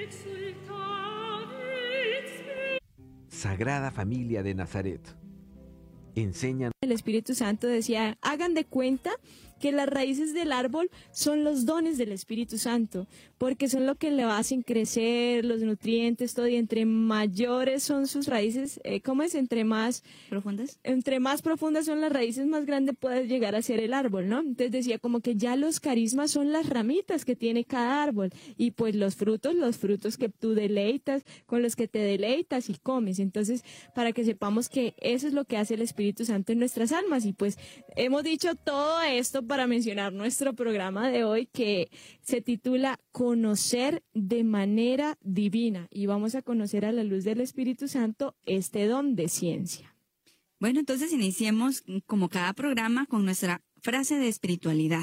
Sagrada Familia de Nazaret. Enseñan. El Espíritu Santo decía, hagan de cuenta que las raíces del árbol son los dones del Espíritu Santo, porque son lo que le hacen crecer, los nutrientes, todo, y entre mayores son sus raíces, ¿cómo es? Entre más profundas son las raíces, más grande puede llegar a ser el árbol, ¿no? Entonces decía como que ya los carismas son las ramitas que tiene cada árbol, y pues los frutos que tú deleitas, con los que te deleitas y comes. Entonces, para que sepamos que eso es lo que hace el Espíritu Santo en nuestras almas. Y pues hemos dicho todo esto para mencionar nuestro programa de hoy, que se titula Conocer de manera divina, y vamos a conocer a la luz del Espíritu Santo este don de ciencia. Bueno, entonces iniciemos como cada programa con nuestra frase de espiritualidad.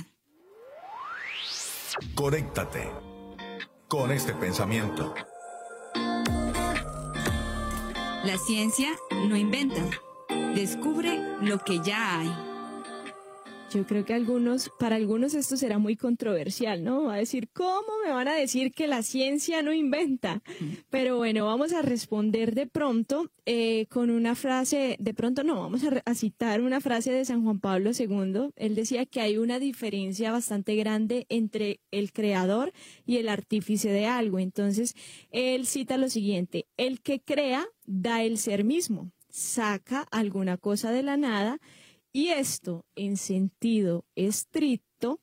Conéctate con este pensamiento. La ciencia no inventa, descubre lo que ya hay. Yo creo que para algunos esto será muy controversial, ¿no? Va a decir, ¿cómo me van a decir que la ciencia no inventa? Pero bueno, vamos a responder de pronto con una frase, vamos a citar una frase de San Juan Pablo II. Él decía que hay una diferencia bastante grande entre el creador y el artífice de algo. Entonces, él cita lo siguiente: el que crea da el ser mismo, saca alguna cosa de la nada, y esto, en sentido estricto,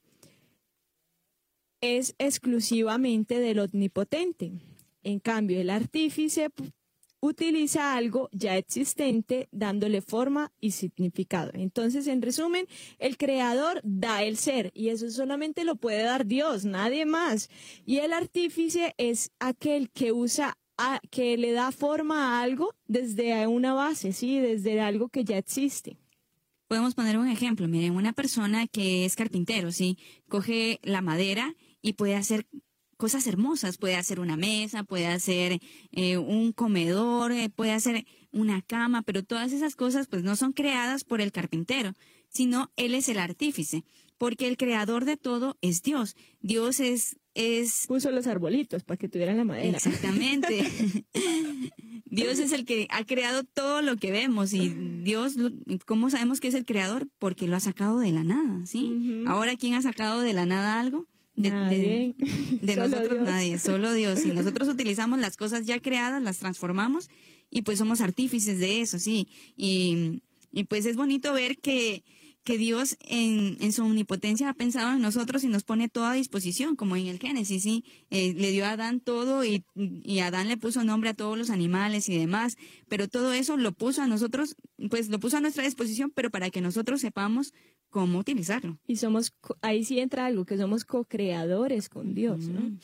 es exclusivamente del omnipotente. En cambio, el artífice utiliza algo ya existente, dándole forma y significado. Entonces, en resumen, el creador da el ser, y eso solamente lo puede dar Dios, nadie más. Y el artífice es aquel que que le da forma a algo desde una base, ¿sí? Desde algo que ya existe. Podemos poner un ejemplo. Miren, una persona que es carpintero, ¿sí? Coge la madera y puede hacer cosas hermosas. Puede hacer una mesa, puede hacer un comedor, puede hacer una cama, pero todas esas cosas pues no son creadas por el carpintero, sino él es el artífice, porque el creador de todo es Dios. Dios es puso los arbolitos para que tuvieran la madera. Exactamente. Dios es el que ha creado todo lo que vemos, y Dios, ¿cómo sabemos que es el creador? Porque lo ha sacado de la nada, ¿sí? Uh-huh. Ahora, ¿quién ha sacado de la nada algo? Nadie. De nosotros, Dios. Nadie, solo Dios. Y nosotros utilizamos las cosas ya creadas, las transformamos, y pues somos artífices de eso, sí. Y pues es bonito ver que Dios en su omnipotencia ha pensado en nosotros y nos pone todo a disposición, como en el Génesis, ¿sí? Le dio a Adán todo, y Adán le puso nombre a todos los animales y demás, pero todo eso lo puso a nosotros, pues lo puso a nuestra disposición, pero para que nosotros sepamos cómo utilizarlo. Y ahí sí entra algo, que somos co-creadores con Dios, ¿no?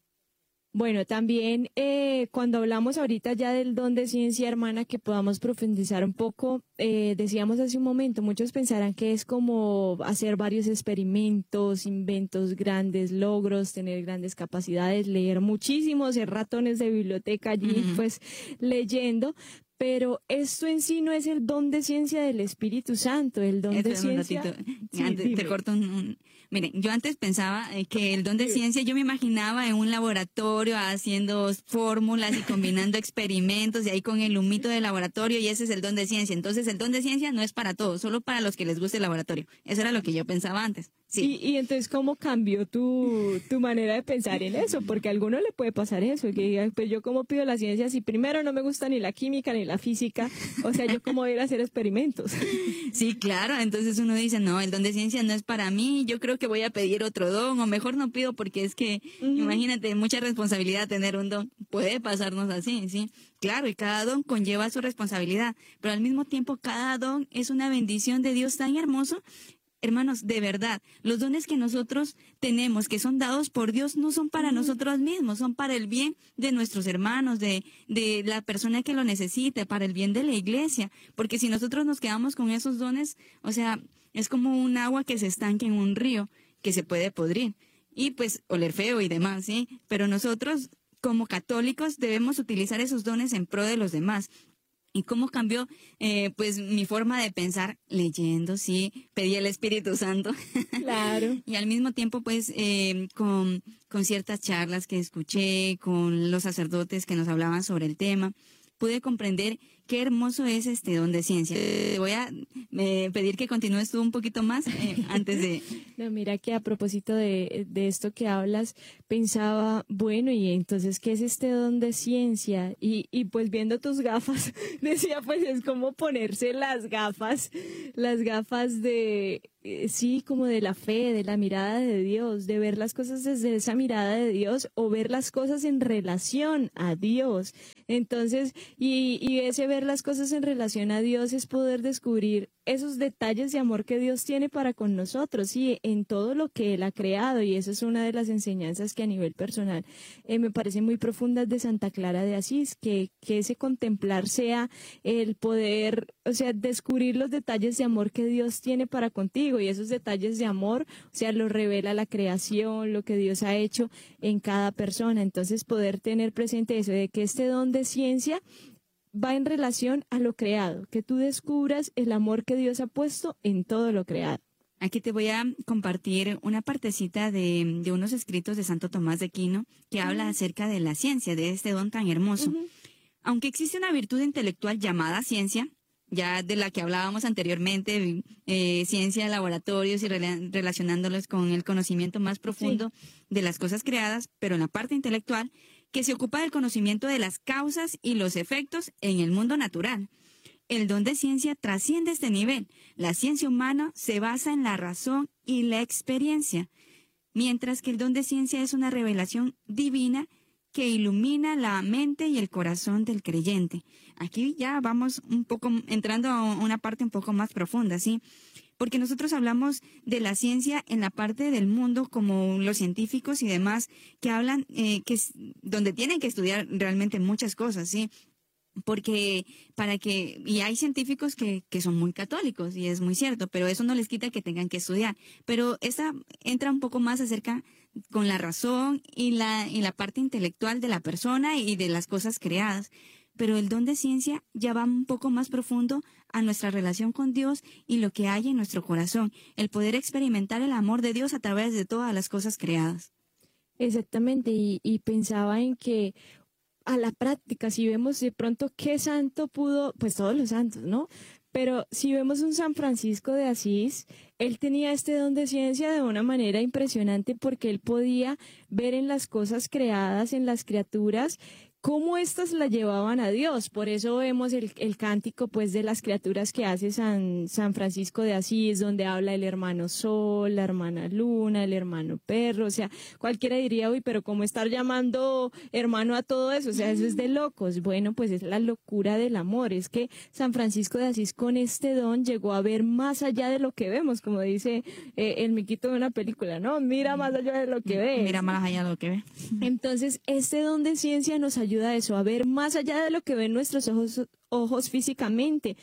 Bueno, también cuando hablamos ahorita ya del don de ciencia, hermana, que podamos profundizar un poco, decíamos hace un momento, muchos pensarán que es como hacer varios experimentos, inventos, grandes logros, tener grandes capacidades, leer muchísimo, ser ratones de biblioteca allí, pues leyendo. Pero esto en sí no es el don de ciencia del Espíritu Santo, el don de ciencia. Sí, antes, te corto Miren, yo antes pensaba que el don de ciencia, yo me imaginaba en un laboratorio haciendo fórmulas y combinando experimentos, y ahí con el humito del laboratorio, y ese es el don de ciencia. Entonces, el don de ciencia no es para todos, solo para los que les guste el laboratorio. Eso era lo que yo pensaba antes. Sí. Y entonces, ¿cómo cambió tu manera de pensar en eso? Porque a alguno le puede pasar eso, que diga, pues yo cómo pido la ciencia si primero no me gusta ni la química ni la física, o sea, yo cómo voy a ir a hacer experimentos. Sí, claro, entonces uno dice, no, el don de ciencia no es para mí, yo creo que voy a pedir otro don, o mejor no pido, porque es que, imagínate, mucha responsabilidad tener un don. Puede pasarnos así, sí. Claro, y cada don conlleva su responsabilidad, pero al mismo tiempo cada don es una bendición de Dios tan hermoso. Hermanos, de verdad, los dones que nosotros tenemos, que son dados por Dios, no son para nosotros mismos, son para el bien de nuestros hermanos, de la persona que lo necesite, para el bien de la iglesia. Porque si nosotros nos quedamos con esos dones, o sea, es como un agua que se estanque en un río, que se puede podrir, y pues oler feo y demás, ¿sí? Pero nosotros, como católicos, debemos utilizar esos dones en pro de los demás. ¿Y cómo cambió pues mi forma de pensar? Leyendo, sí, pedí al Espíritu Santo. Claro. Y al mismo tiempo pues con ciertas charlas que escuché, con los sacerdotes que nos hablaban sobre el tema, pude comprender qué hermoso es este don de ciencia. Te voy a pedir que continúes tú un poquito más antes de... No, mira que a propósito de esto que hablas, pensaba, bueno, y entonces, ¿qué es este don de ciencia? Y pues viendo tus gafas, decía, pues es como ponerse las gafas de, sí, como de la fe, de la mirada de Dios, de ver las cosas desde esa mirada de Dios o ver las cosas en relación a Dios. Entonces, y ese ver las cosas en relación a Dios es poder descubrir esos detalles de amor que Dios tiene para con nosotros, sí, en todo lo que Él ha creado, y esa es una de las enseñanzas que a nivel personal me parece muy profundas de Santa Clara de Asís, que ese contemplar sea el poder, o sea, descubrir los detalles de amor que Dios tiene para contigo, y esos detalles de amor, o sea, lo revela la creación, lo que Dios ha hecho en cada persona. Entonces, poder tener presente eso, de que este don de ciencia va en relación a lo creado, que tú descubras el amor que Dios ha puesto en todo lo creado. Aquí te voy a compartir una partecita de unos escritos de Santo Tomás de Aquino que habla acerca de la ciencia, de este don tan hermoso. Aunque existe una virtud intelectual llamada ciencia, ya de la que hablábamos anteriormente, ciencia de laboratorios y relacionándolos con el conocimiento más profundo de las cosas creadas, pero en la parte intelectual, que se ocupa del conocimiento de las causas y los efectos en el mundo natural. El don de ciencia trasciende este nivel. La ciencia humana se basa en la razón y la experiencia, mientras que el don de ciencia es una revelación divina que ilumina la mente y el corazón del creyente. Aquí ya vamos un poco entrando a una parte un poco más profunda, ¿sí? Porque nosotros hablamos de la ciencia en la parte del mundo como los científicos y demás que hablan, donde tienen que estudiar realmente muchas cosas, ¿sí? Porque y hay científicos que son muy católicos, y es muy cierto, pero eso no les quita que tengan que estudiar. Pero esa entra un poco más acerca con la razón y la parte intelectual de la persona y de las cosas creadas. Pero el don de ciencia ya va un poco más profundo a nuestra relación con Dios y lo que hay en nuestro corazón, el poder experimentar el amor de Dios a través de todas las cosas creadas. Exactamente, y pensaba en que a la práctica, si vemos de pronto qué santo pudo, pues todos los santos, ¿no? Pero si vemos un San Francisco de Asís, él tenía este don de ciencia de una manera impresionante porque él podía ver en las cosas creadas, en las criaturas, cómo éstas la llevaban a Dios. Por eso vemos el cántico pues de las criaturas que hace San Francisco de Asís, donde habla el hermano Sol, la hermana Luna, el hermano Perro. O sea, cualquiera diría, uy, pero ¿cómo estar llamando hermano a todo eso? O sea, eso es de locos. Bueno, pues es la locura del amor. Es que San Francisco de Asís con este don llegó a ver más allá de lo que vemos, como dice el miquito de una película, ¿no? Mira más allá de lo que ves. Mira más allá de lo que ve. Entonces, este don de ciencia nos ayuda a eso, a ver más allá de lo que ven nuestros ojos físicamente,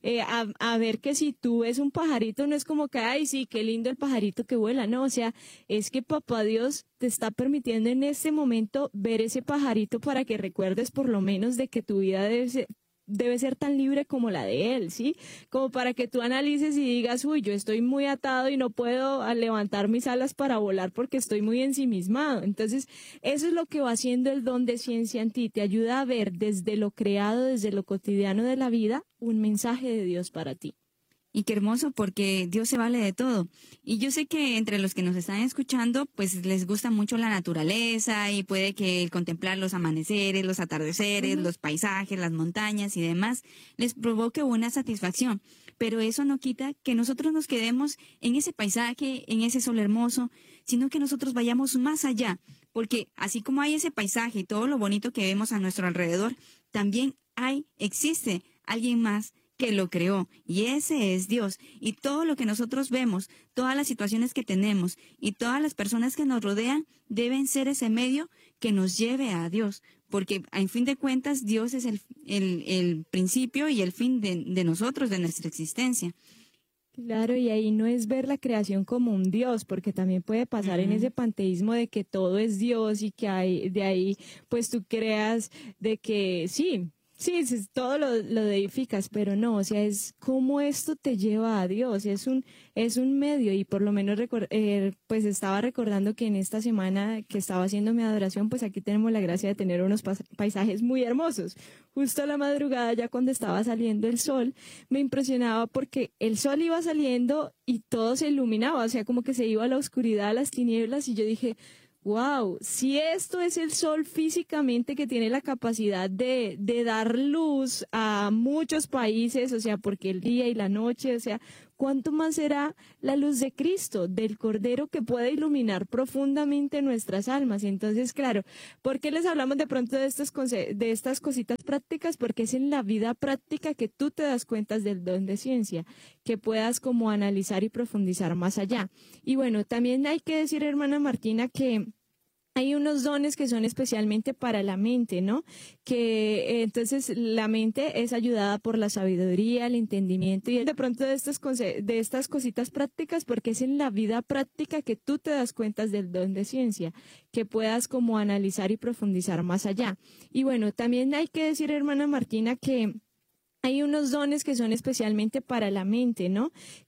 a ver que si tú ves un pajarito no es como que, ay, sí, qué lindo el pajarito que vuela, no, o sea, es que Papá Dios te está permitiendo en este momento ver ese pajarito para que recuerdes por lo menos de que tu vida debe ser tan libre como la de él, ¿sí? Como para que tú analices y digas, uy, yo estoy muy atado y no puedo levantar mis alas para volar porque estoy muy ensimismado. Entonces, eso es lo que va haciendo el don de ciencia en ti, te ayuda a ver desde lo creado, desde lo cotidiano de la vida, un mensaje de Dios para ti. Y qué hermoso, porque Dios se vale de todo. Y yo sé que entre los que nos están escuchando, pues les gusta mucho la naturaleza y puede que contemplar los amaneceres, los atardeceres, los paisajes, las montañas y demás les provoque una satisfacción. Pero eso no quita que nosotros nos quedemos en ese paisaje, en ese sol hermoso, sino que nosotros vayamos más allá. Porque así como hay ese paisaje y todo lo bonito que vemos a nuestro alrededor, también existe alguien más que lo creó, y ese es Dios. Y todo lo que nosotros vemos, todas las situaciones que tenemos y todas las personas que nos rodean deben ser ese medio que nos lleve a Dios, porque en fin de cuentas Dios es el principio y el fin de nosotros, de nuestra existencia. Claro, y ahí no es ver la creación como un Dios, porque también puede pasar en ese panteísmo de que todo es Dios y que de ahí pues tú creas de que sí, Sí, sí, todo lo edificas, pero no, o sea, es cómo esto te lleva a Dios, es un medio y por lo menos pues estaba recordando que en esta semana que estaba haciendo mi adoración, pues aquí tenemos la gracia de tener unos paisajes muy hermosos. Justo a la madrugada, ya cuando estaba saliendo el sol, me impresionaba porque el sol iba saliendo y todo se iluminaba, o sea, como que se iba a la oscuridad, a las tinieblas y yo dije, wow, si esto es el sol físicamente que tiene la capacidad de dar luz a muchos países, o sea, porque el día y la noche, o sea, ¿cuánto más será la luz de Cristo, del Cordero que puede iluminar profundamente nuestras almas? Y entonces, claro, ¿por qué les hablamos de pronto de de estas cositas prácticas? Porque es en la vida práctica que tú te das cuenta del don de ciencia, que puedas como analizar y profundizar más allá. Y bueno, también hay que decir, hermana Martina, que hay unos dones que son especialmente para la mente, ¿no? Que entonces la mente es ayudada por la sabiduría, el entendimiento y de pronto de estas cositas prácticas, porque es en la vida práctica que tú te das cuenta del don de ciencia, que puedas como analizar y profundizar más allá. Y bueno, también hay que decir, hermana Martina, que hay unos dones que son especialmente para la mente, ¿no?